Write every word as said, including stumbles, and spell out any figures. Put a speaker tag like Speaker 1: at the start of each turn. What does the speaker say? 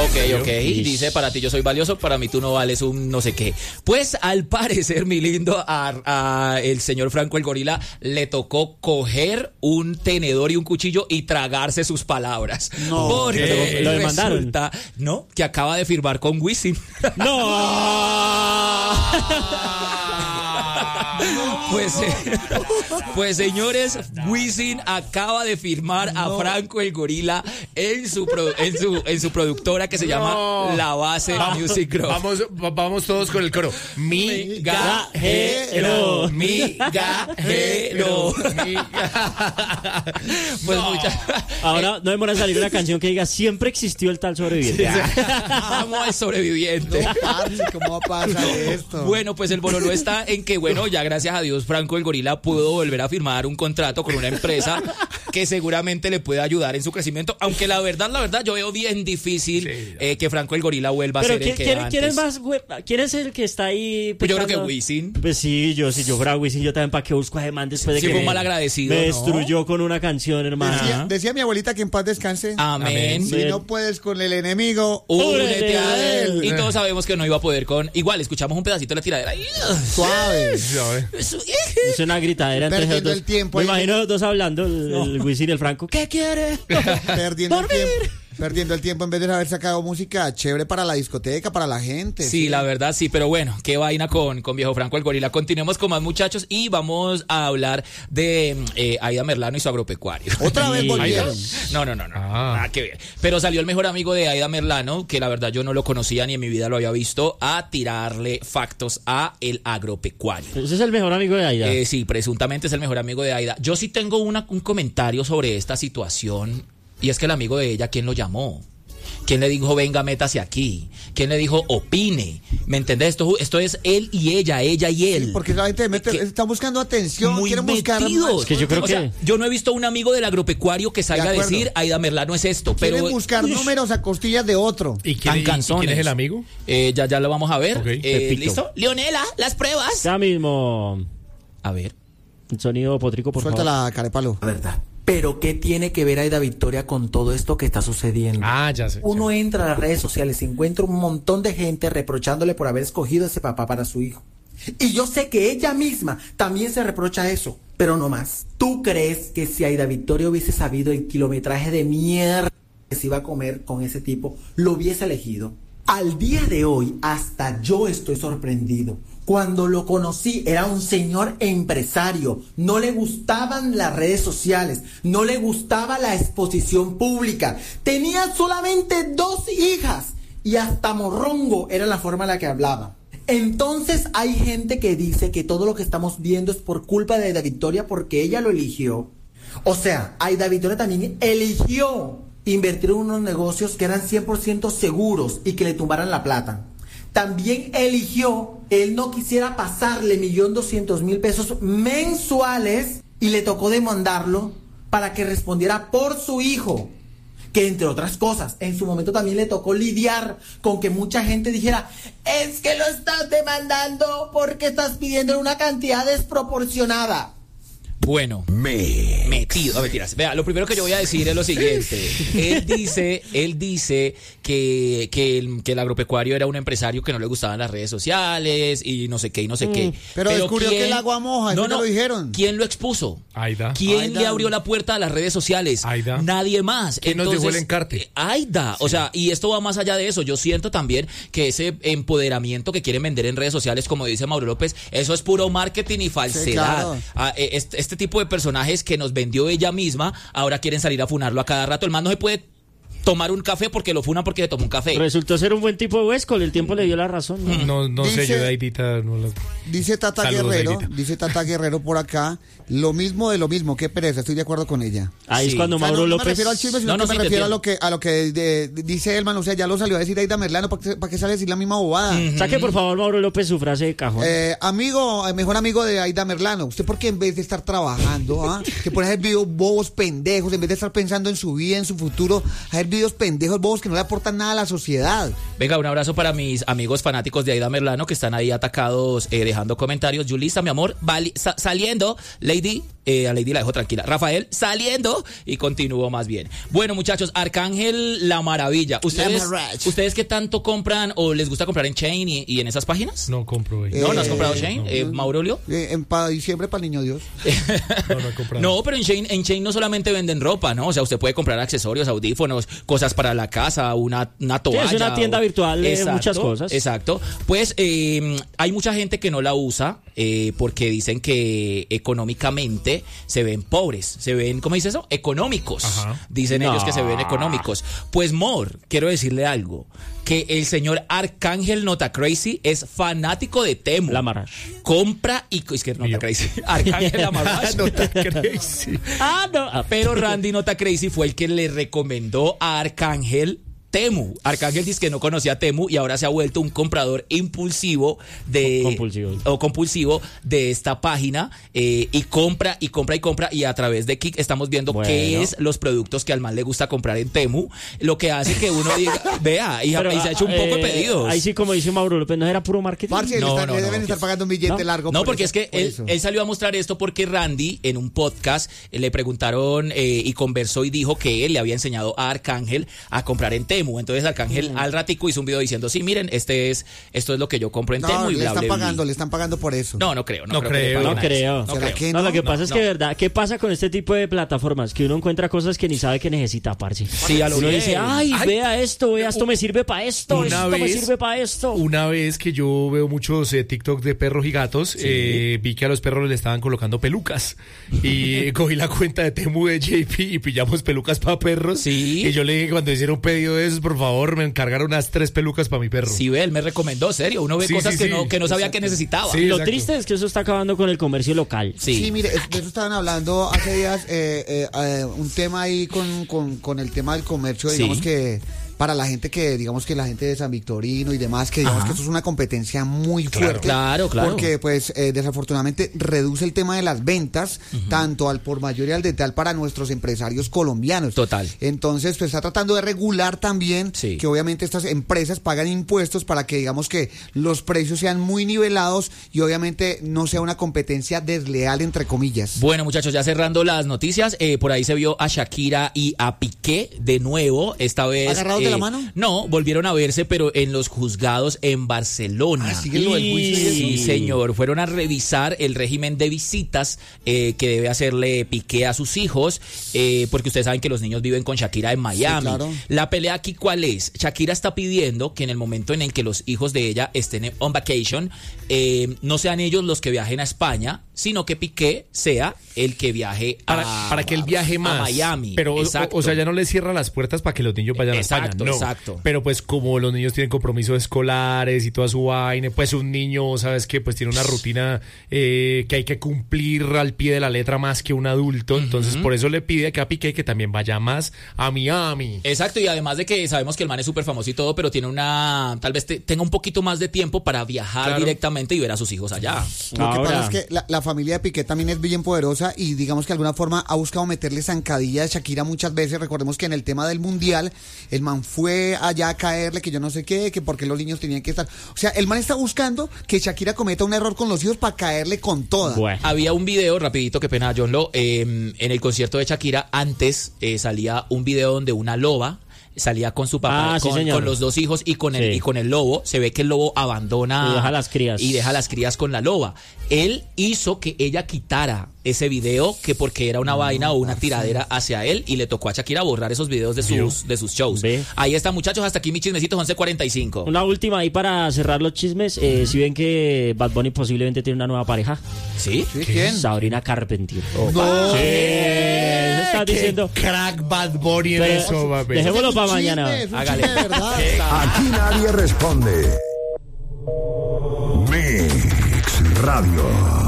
Speaker 1: Ok, ok. Dice, para ti yo soy valioso, para mí tú no vales un no sé qué. Pues al parecer, mi lindo, a, a el señor Franco el Gorila le tocó coger un tenedor y un cuchillo y tragarse sus palabras.
Speaker 2: No.
Speaker 1: Porque
Speaker 3: lo demandaron.
Speaker 1: resulta, ¿no? Que acaba de firmar con Wisin.
Speaker 3: ¡No!
Speaker 1: Pues, eh, pues señores, Wisin acaba de firmar no. a Franco el Gorila en su, pro, en su en su productora que se llama no. La Base vamos, Music Group.
Speaker 2: Vamos, vamos todos con el coro.
Speaker 1: Migajero, migajero. Pues
Speaker 3: no.
Speaker 1: mucha,
Speaker 3: Ahora no demora salir una canción que diga siempre existió el tal sobreviviente.
Speaker 1: Vamos al sobreviviente.
Speaker 4: No, ¿cómo va a pasar esto?
Speaker 1: Bueno, pues el bololo está en que, bueno, ya gracias a Dios Franco el Gorila pudo volver a firmar un contrato con una empresa que seguramente le puede ayudar en su crecimiento, aunque la verdad, la verdad, yo veo bien difícil sí, eh, que Franco el Gorila vuelva a ser el que
Speaker 3: ¿quién,
Speaker 1: antes.
Speaker 3: ¿quién es más, ¿quién es el que está ahí?
Speaker 1: Pues yo creo que Wisin.
Speaker 3: Pues sí, yo si yo fuera Wisin, yo también para qué busco a Germán después de
Speaker 1: sí,
Speaker 3: que
Speaker 1: fue
Speaker 3: me,
Speaker 1: mal agradecido,
Speaker 3: me
Speaker 1: ¿no?
Speaker 3: destruyó con una canción, hermano.
Speaker 4: Decía, decía mi abuelita que en paz descanse.
Speaker 1: Amén.
Speaker 4: Si no puedes con el enemigo,
Speaker 1: únete a él. Y todos sabemos que no iba a poder con... Igual, escuchamos un pedacito de la tiradera.
Speaker 4: Suave.
Speaker 3: Es una gritadera entre
Speaker 4: Perdiendo
Speaker 3: los dos.
Speaker 4: el tiempo.
Speaker 3: Me imagino los dos hablando, el, no. el Wisin y el Franco. ¿Qué quiere?
Speaker 4: Perdiendo el tiempo. Perdiendo el tiempo en vez de haber sacado música chévere para la discoteca, para la gente.
Speaker 1: Sí,
Speaker 4: sí.
Speaker 1: la verdad sí, pero bueno, qué vaina con, con viejo Franco el Gorila. Continuemos con más muchachos y vamos a hablar de eh, Aida Merlano y su agropecuario.
Speaker 4: ¿Otra vez volvieron?
Speaker 1: No, no, no, no,
Speaker 2: ah.
Speaker 1: nada que ver. Pero salió el mejor amigo de Aida Merlano, que la verdad yo no lo conocía ni en mi vida lo había visto, a tirarle factos a el agropecuario.
Speaker 3: ¿Ese es el mejor amigo de Aida?
Speaker 1: Eh, sí, presuntamente es el mejor amigo de Aida. Yo sí tengo una, un comentario sobre esta situación, y es que el amigo de ella, ¿quién lo llamó? ¿Quién le dijo, venga, métase aquí? ¿Quién le dijo, opine? ¿Me entendés? Esto, esto es él y ella, ella y él.
Speaker 4: Sí, porque la gente mete, está buscando atención,
Speaker 1: muy
Speaker 4: quieren buscar
Speaker 1: metidos.
Speaker 4: más.
Speaker 3: Que yo creo
Speaker 1: o
Speaker 3: que...
Speaker 1: sea, yo no he visto un amigo del agropecuario que salga a decir, Aida Merlano es esto.
Speaker 4: Quieren
Speaker 1: pero
Speaker 4: buscar
Speaker 1: uy,
Speaker 4: números a costillas de otro.
Speaker 2: ¿Y quién,
Speaker 1: tan canzones.
Speaker 2: ¿y quién es el amigo?
Speaker 1: Eh, ya, ya lo vamos a ver.
Speaker 2: Okay.
Speaker 1: Eh, ¿Listo? Leonela, las pruebas.
Speaker 3: Ya mismo.
Speaker 1: A ver.
Speaker 3: El sonido potrico, por
Speaker 4: Suelta
Speaker 3: favor.
Speaker 4: la carepalo.
Speaker 5: La verdad. Pero ¿qué tiene que ver Aida Victoria con todo esto que está sucediendo?
Speaker 2: Ah, ya sé.
Speaker 5: Uno
Speaker 2: ya.
Speaker 5: entra a las redes sociales y encuentra un montón de gente reprochándole por haber escogido a ese papá para su hijo. Y yo sé que ella misma también se reprocha eso, pero no más. ¿Tú crees que si Aida Victoria hubiese sabido el kilometraje de mierda que se iba a comer con ese tipo, lo hubiese elegido? Al día de hoy, hasta yo estoy sorprendido. Cuando lo conocí era un señor empresario, no le gustaban las redes sociales, no le gustaba la exposición pública, tenía solamente dos hijas y hasta morrongo era la forma en la que hablaba. Entonces hay gente que dice que todo lo que estamos viendo es por culpa de Aida Victoria porque ella lo eligió. O sea, Aida Victoria también eligió invertir en unos negocios que eran cien por ciento seguros y que le tumbaran la plata. También eligió que él no quisiera pasarle un millón doscientos mil pesos mensuales y le tocó demandarlo para que respondiera por su hijo. Que entre otras cosas, en su momento también le tocó lidiar con que mucha gente dijera, es que lo estás demandando porque estás pidiendo una cantidad desproporcionada.
Speaker 1: Bueno, Me... metido. A ver, tiras. Vea, lo primero que yo voy a decir es lo siguiente. Él dice, él dice que, que, el, que el agropecuario era un empresario que no le gustaban las redes sociales y no sé qué y no sé mm, qué.
Speaker 4: Pero, pero descubrió ¿quién? que el agua moja,
Speaker 1: no, no,
Speaker 4: lo dijeron.
Speaker 1: ¿Quién lo expuso?
Speaker 2: Aida.
Speaker 1: ¿Quién
Speaker 4: Aida.
Speaker 1: le abrió la puerta a las redes sociales?
Speaker 2: Aida.
Speaker 1: Nadie más.
Speaker 2: ¿Quién
Speaker 1: Entonces,
Speaker 2: nos dejó el encarte?
Speaker 1: Aida. Sí. O sea, y esto va más allá de eso. Yo siento también que ese empoderamiento que quieren vender en redes sociales, como dice Mauro López, eso es puro marketing y falsedad. Sí, claro. ah, este, este tipo de personajes que nos vendió ella misma, ahora quieren salir a funarlo a cada rato. El man no se puede tomar un café porque lo funan porque se tomó un café.
Speaker 3: Resultó ser un buen tipo de Huescol, el tiempo le dio la razón.
Speaker 2: No, no, no
Speaker 4: dice,
Speaker 2: sé, yo de Aidita no lo...
Speaker 4: Dice Tata
Speaker 2: Saludos,
Speaker 4: Guerrero,
Speaker 2: Aidita.
Speaker 4: dice Tata Guerrero por acá, lo mismo de lo mismo, qué pereza, estoy de acuerdo con ella.
Speaker 3: Ahí
Speaker 1: sí.
Speaker 3: es cuando
Speaker 4: O sea,
Speaker 3: Mauro
Speaker 4: no, no
Speaker 3: López...
Speaker 4: me refiero al chisme, sino
Speaker 1: no, no,
Speaker 4: que
Speaker 1: sí,
Speaker 4: me refiero a
Speaker 1: entiendo.
Speaker 4: lo que a lo que de, de, dice Elman, o sea, ya lo salió a decir Aida Merlano, ¿para qué, para qué sale a decir la misma bobada?
Speaker 3: Uh-huh. Saque por favor Mauro López su frase de cajón.
Speaker 4: Eh, amigo, eh, mejor amigo de Aida Merlano, ¿usted por qué en vez de estar trabajando, ¿ah? que por hacer videos bobos pendejos, en vez de estar pensando en su vida, en su futuro, hacer videos pendejos bobos que no le aportan nada a la sociedad?
Speaker 1: Venga, un abrazo para mis amigos fanáticos de Aida Merlano que están ahí atacados, eh, dejando comentarios. Yulisa, mi amor, vali- sa- saliendo. Lady, eh, a Lady la dejo tranquila. Rafael, saliendo. Y continúo más bien. Bueno, muchachos, Arcángel La Maravilla. ¿Ustedes, ¿ustedes qué tanto compran o les gusta comprar en Chain y, y en esas páginas?
Speaker 2: No compro, güey.
Speaker 1: ¿No? ¿No has
Speaker 4: Eh,
Speaker 1: comprado Chain?
Speaker 4: no.
Speaker 1: Eh, ¿Maurolio?
Speaker 4: Eh, en para diciembre para el niño Dios.
Speaker 2: No, no he comprado.
Speaker 1: No, pero en Chain, en Chain no solamente venden ropa, ¿no? O sea, usted puede comprar accesorios, audífonos, cosas para la casa, una, una toalla.
Speaker 3: Sí, es una tienda
Speaker 1: o-
Speaker 3: virtual de
Speaker 1: Exacto,
Speaker 3: muchas cosas.
Speaker 1: Exacto. Pues eh, hay mucha gente que no la usa eh, porque dicen que económicamente se ven pobres, se ven, ¿cómo dice eso? Económicos.
Speaker 2: Ajá.
Speaker 1: Dicen
Speaker 3: No.
Speaker 1: ellos que se ven económicos. Pues, Mor, quiero decirle algo, que el señor Arcángel Nota Crazy es fanático de Temu.
Speaker 3: La Marash.
Speaker 1: Compra y... Es que Nota
Speaker 2: Mío.
Speaker 1: Crazy. Arcángel La Marash.
Speaker 2: No te crazy.
Speaker 3: Ah, no. Ah,
Speaker 1: Pero Randy Nota Crazy fue el que le recomendó a Arcángel Temu. Arcángel dice que no conocía Temu y ahora se ha vuelto un comprador impulsivo de
Speaker 3: Compulsivo.
Speaker 1: o compulsivo de esta página eh, y compra y compra y compra y a través de Kik estamos viendo
Speaker 3: Bueno.
Speaker 1: qué es los productos que al man le gusta comprar en Temu, lo que hace que uno diga, vea, y,
Speaker 3: pero,
Speaker 1: y se ha hecho un poco de
Speaker 3: eh,
Speaker 1: pedidos.
Speaker 3: Ahí sí, como dice Mauro López, ¿no era puro marketing?
Speaker 4: Parce,
Speaker 1: No,
Speaker 4: le, están-
Speaker 1: no,
Speaker 4: le
Speaker 1: no.
Speaker 4: deben estar pagando un billete
Speaker 3: No.
Speaker 4: largo.
Speaker 1: No,
Speaker 4: por
Speaker 1: porque
Speaker 4: eso-
Speaker 1: es que
Speaker 4: por
Speaker 1: él,
Speaker 4: eso.
Speaker 1: él salió a mostrar esto porque Randy en un podcast eh, le preguntaron eh, y conversó y dijo que él le había enseñado a Arcángel a comprar en Temu. Entonces Arcángel al ratico hizo un video diciendo, sí, miren, este es esto es lo que yo compro en
Speaker 4: No,
Speaker 1: Temu y
Speaker 4: le
Speaker 1: bla,
Speaker 4: están
Speaker 1: bla, bla.
Speaker 4: pagando, le están pagando por eso.
Speaker 1: No, no creo, no,
Speaker 2: No
Speaker 1: creo. que le
Speaker 2: creo.
Speaker 1: paguen
Speaker 3: No
Speaker 1: a eso.
Speaker 3: creo.
Speaker 1: No
Speaker 4: ¿Será
Speaker 1: creo.
Speaker 4: que
Speaker 3: No,
Speaker 4: no?
Speaker 3: lo que
Speaker 1: no,
Speaker 3: pasa es
Speaker 1: no.
Speaker 3: que, verdad, ¿qué pasa con este tipo de plataformas? Que uno encuentra cosas que ni sabe que necesita, parce.
Speaker 1: Sí, a lo
Speaker 3: Uno
Speaker 1: bien.
Speaker 3: dice, ay,
Speaker 2: Ay,
Speaker 3: vea esto, vea, esto me sirve para esto,
Speaker 2: una
Speaker 3: esto me
Speaker 2: vez-
Speaker 3: sirve para esto.
Speaker 2: Una vez que yo veo muchos eh, TikTok de perros y gatos, eh, vi que a los perros le estaban colocando pelucas. Y cogí la cuenta de Temu de J P y pillamos pelucas para perros.
Speaker 1: Sí.
Speaker 2: Y yo le dije que cuando hiciera un pedido de esos, por favor, me encargaron unas tres pelucas para mi perro.
Speaker 1: Sí, ve, él me recomendó, serio. Uno ve
Speaker 2: Sí,
Speaker 1: cosas
Speaker 2: sí,
Speaker 1: que,
Speaker 2: sí.
Speaker 1: no, que no sabía que necesitaba.
Speaker 2: Sí.
Speaker 3: Lo
Speaker 2: exacto.
Speaker 3: triste es que eso está acabando con el comercio local.
Speaker 1: Sí.
Speaker 4: Sí, mire, es- de eso estaban hablando hace días, eh, eh, eh, un tema ahí con, con, con el tema del comercio,
Speaker 1: Sí.
Speaker 4: digamos que para la gente que, digamos que la gente de San Victorino y demás, que digamos
Speaker 1: Ajá.
Speaker 4: que esto es una competencia muy fuerte.
Speaker 1: Claro, claro.
Speaker 4: Porque pues eh, desafortunadamente reduce el tema de las ventas, tanto al por mayor y al detal para nuestros empresarios colombianos.
Speaker 1: Total.
Speaker 4: Entonces, pues está tratando de regular también
Speaker 1: Sí.
Speaker 4: que obviamente estas empresas pagan impuestos para que digamos que los precios sean muy nivelados y obviamente no sea una competencia desleal entre comillas.
Speaker 1: Bueno, muchachos, ya cerrando las noticias, eh, por ahí se vio a Shakira y a Piqué de nuevo, esta vez...
Speaker 4: ¿Agarrados de
Speaker 1: eh,
Speaker 4: la mano?
Speaker 1: No, volvieron a verse, pero en los juzgados en Barcelona.
Speaker 4: Ah, sigue lo del juicio y eso.
Speaker 1: Sí, señor. Fueron a revisar el régimen de visitas eh, que debe hacerle Piqué a sus hijos, eh, porque ustedes saben que los niños viven con Shakira en Miami.
Speaker 4: claro.
Speaker 1: La pelea aquí, ¿cuál es? Shakira está pidiendo que en el momento en el que los hijos de ella estén on vacation, eh, no sean ellos los que viajen a España, sino que Piqué sea el que viaje
Speaker 2: Para,
Speaker 1: a,
Speaker 2: para que él viaje
Speaker 1: a
Speaker 2: más.
Speaker 1: Miami.
Speaker 2: Pero, o,
Speaker 1: Exacto.
Speaker 2: o sea, ya no le cierra las puertas para que los niños vayan
Speaker 1: Exacto,
Speaker 2: a España. No.
Speaker 1: exacto.
Speaker 2: Pero pues como los niños tienen compromisos escolares y toda su vaina, pues un niño, ¿sabes qué? Pues tiene una rutina eh, que hay que cumplir al pie de la letra más que un adulto. Entonces, por eso le pide que a Piqué que también vaya más a Miami.
Speaker 1: Exacto, y además de que sabemos que el man es súper famoso y todo, pero tiene una, tal vez te- tenga un poquito más de tiempo para viajar
Speaker 2: Claro.
Speaker 1: directamente y ver a sus hijos allá.
Speaker 4: Lo que
Speaker 3: Ahora-
Speaker 4: pasa es que la, la familia de Piqué también es bien poderosa y digamos que de alguna forma ha buscado meterle zancadilla a Shakira muchas veces. Recordemos que en el tema del mundial, el man fue allá a caerle que yo no sé qué, que porque los niños tenían que estar. O sea, el man está buscando que Shakira cometa un error con los hijos para caerle con toda.
Speaker 3: Bueno.
Speaker 1: Había un video, rapidito, qué pena, John Lo, eh, en el concierto de Shakira, antes eh, salía un video donde una loba salía con su papá,
Speaker 3: Ah, sí,
Speaker 1: con,
Speaker 3: señor.
Speaker 1: con los dos hijos y con el
Speaker 3: Sí.
Speaker 1: y con el lobo. Se ve que el lobo abandona
Speaker 3: Y deja las crías.
Speaker 1: y deja las crías con la loba. Él hizo que ella quitara ese video, que porque era una vaina o una tiradera hacia él, y le tocó a Shakira borrar esos videos de sus de sus shows.
Speaker 3: Ve.
Speaker 1: Ahí está, muchachos, hasta aquí mi chismecito, once cuarenta y cinco.
Speaker 3: Una última ahí para cerrar los chismes. Eh, si ven que Bad Bunny posiblemente tiene una nueva pareja.
Speaker 1: ¿Sí?
Speaker 4: ¿Sí? ¿Quién?
Speaker 3: Sabrina Carpenter.
Speaker 4: No.
Speaker 3: Sí, eso está
Speaker 2: Qué
Speaker 3: diciendo.
Speaker 2: crack Bad Bunny en
Speaker 3: Pero-
Speaker 2: eso, papi.
Speaker 3: dejémoslo para
Speaker 4: Es un chisme,
Speaker 3: mañana.
Speaker 4: es un
Speaker 1: Hágale.
Speaker 4: chisme de verdad.
Speaker 6: Aquí nadie responde. Mix Radio.